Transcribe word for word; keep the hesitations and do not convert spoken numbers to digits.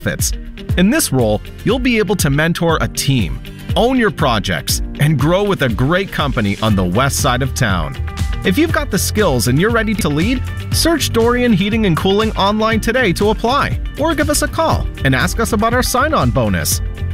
benefits. In this role, you'll be able to mentor a team, own your projects, and grow with a great company on the west side of town. If you've got the skills and you're ready to lead, search Dorian Heating and Cooling online today to apply, or give us a call and ask us about our sign-on bonus.